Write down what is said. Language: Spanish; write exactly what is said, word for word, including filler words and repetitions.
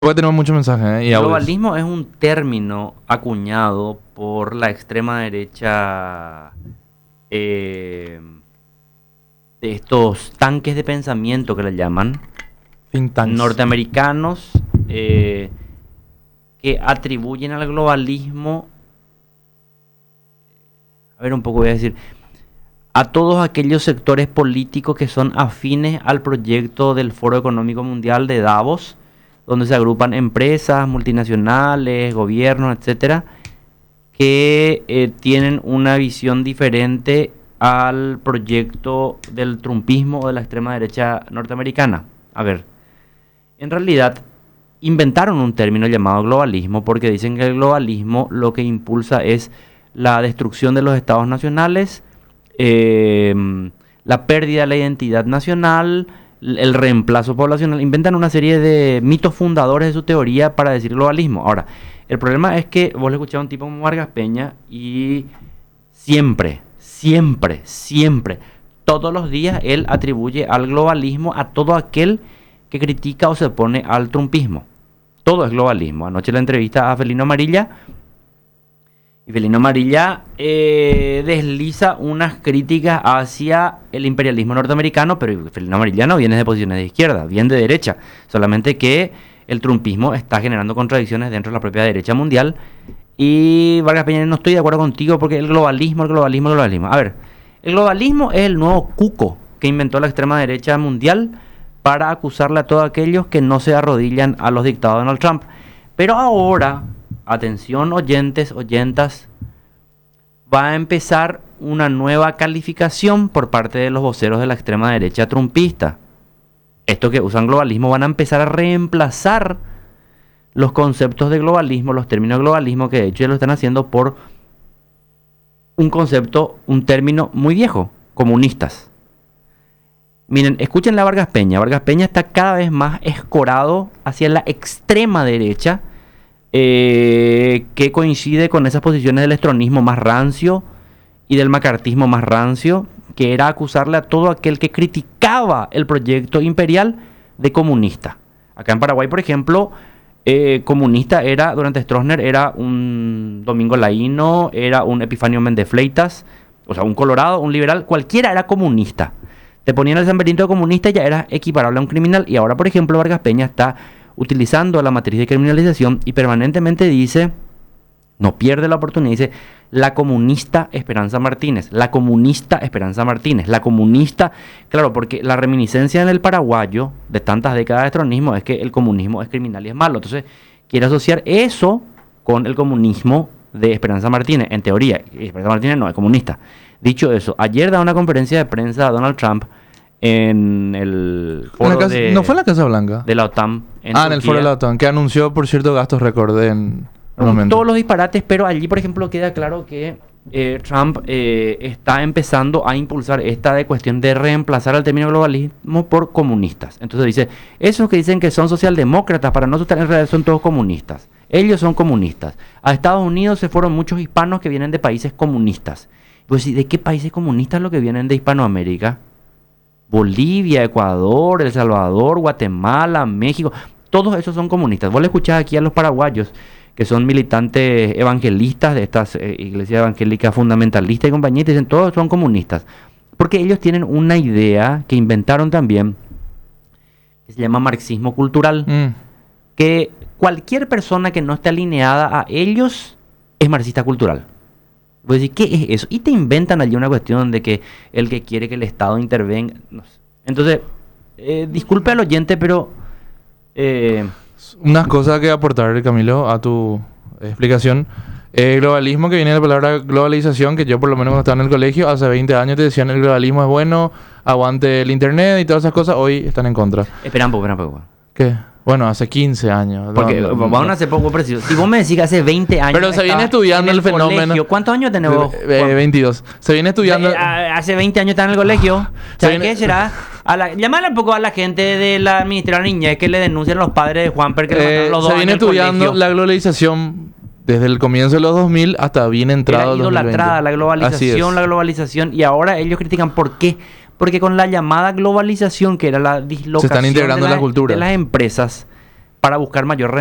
Porque tenemos muchos mensajes, ¿eh? Y audios. Globalismo es un término acuñado por la extrema derecha eh, de estos tanques de pensamiento que le llaman, Think tanks. norteamericanos, eh, que atribuyen al globalismo, a ver un poco voy a decir, a todos aquellos sectores políticos que son afines al proyecto del Foro Económico Mundial de Davos, donde se agrupan empresas, multinacionales, gobiernos, etcétera, que eh, tienen una visión diferente al proyecto del trumpismo o de la extrema derecha norteamericana. A ver, en realidad inventaron un término llamado globalismo porque dicen que el globalismo lo que impulsa es la destrucción de los estados nacionales, eh, la pérdida de la identidad nacional, el reemplazo poblacional. Inventan una serie de mitos fundadores de su teoría para decir globalismo. Ahora, el problema es que vos le escuchás a un tipo como Vargas Peña y siempre, siempre, siempre, todos los días él atribuye al globalismo a todo aquel que critica o se opone al trumpismo. Todo es globalismo. Anoche la entrevista a Felino Amarilla y Felino Amarilla eh, desliza unas críticas hacia el imperialismo norteamericano, pero Felino Amarilla no viene de posiciones de izquierda, viene de derecha. Solamente que el trumpismo está generando contradicciones dentro de la propia derecha mundial. Y Vargas Peña, no estoy de acuerdo contigo porque el globalismo, el globalismo, el globalismo. A ver, el globalismo es el nuevo cuco que inventó la extrema derecha mundial para acusarle a todos aquellos que no se arrodillan a los dictados de Donald Trump. Pero ahora, atención oyentes, oyentas, va a empezar una nueva calificación por parte de los voceros de la extrema derecha trumpista. Estos que usan globalismo van a empezar a reemplazar los conceptos de globalismo, los términos de globalismo, que de hecho ya lo están haciendo por un concepto, un término muy viejo, comunistas. Miren, escuchen la Vargas Peña. Vargas Peña está cada vez más escorado hacia la extrema derecha, eh, que coincide con esas posiciones del estronismo más rancio y del macartismo más rancio, que era acusarle a todo aquel que criticaba el proyecto imperial de comunista. Acá en Paraguay, por ejemplo, eh, comunista era, durante Stroessner, era un Domingo Laíno, era un Epifanio Méndez Fleitas, o sea, un colorado, un liberal, cualquiera era comunista. Te ponían el San Benito comunista y ya eras equiparable a un criminal. Y ahora, por ejemplo, Vargas Peña está utilizando la matriz de criminalización y permanentemente dice, no pierde la oportunidad, dice la comunista Esperanza Martínez, la comunista Esperanza Martínez, la comunista, claro, porque la reminiscencia en el paraguayo de tantas décadas de estronismo es que el comunismo es criminal y es malo. Entonces, quiere asociar eso con el comunismo de Esperanza Martínez, en teoría. Esperanza Martínez no es comunista. Dicho eso, ayer da una conferencia de prensa a Donald Trump en el foro casa, de, ¿no fue en la Casa Blanca? De la OTAN. En ah, Turquía, en el foro de la OTAN, que anunció, por cierto, gastos récord en el con momento. todos los disparates, pero allí, por ejemplo, queda claro que eh, Trump eh, está empezando a impulsar esta de cuestión de reemplazar el término globalismo por comunistas. Entonces dice, esos que dicen que son socialdemócratas, para no asustar, en realidad son todos comunistas. Ellos son comunistas. A Estados Unidos se fueron muchos hispanos que vienen de países comunistas. Pues, ¿de qué países comunistas los que vienen de Hispanoamérica? Bolivia, Ecuador, El Salvador, Guatemala, México, todos esos son comunistas. Vos le escuchás aquí a los paraguayos, que son militantes evangelistas de estas eh, iglesias evangélicas fundamentalistas y compañía, y dicen, todos son comunistas. Porque ellos tienen una idea que inventaron también, que se llama marxismo cultural, Mm. que cualquier persona que no esté alineada a ellos es marxista cultural. Vos decís, ¿qué es eso? Y te inventan allí una cuestión de que el que quiere que el Estado intervenga. No sé. Entonces, eh, disculpe al oyente, pero... Eh, Unas cosas que aportar, Camilo, a tu explicación. El globalismo, que viene de la palabra globalización, que yo por lo menos cuando estaba en el colegio, hace veinte años te decían el globalismo es bueno, aguante el internet y todas esas cosas, hoy están en contra. espera un poco, espera un poco. ¿Qué? Bueno, hace quince años. Porque no, no, vamos a hacer poco preciso. Si vos me decís que hace veinte años... Pero se viene estaba estudiando en el fenómeno. colegio, ¿cuántos años tenés vos? Eh, eh, veintidós. Se viene estudiando... Eh, a- hace veinte años está en el colegio. Se ¿Sabes viene- qué será? A la, llámale un poco a la gente de la Ministerio de la Niñez que le denuncian a los padres de Juanper que le eh, mataron los dos se años viene en el estudiando colegio. la globalización desde el comienzo de los dos mil hasta bien entrado Era el dos mil veinte. idolatrada la Así globalización, es. la globalización. Y ahora ellos critican por qué. Porque con la llamada globalización, que era la dislocación Se están integrando de, las culturas. de las empresas, para buscar mayor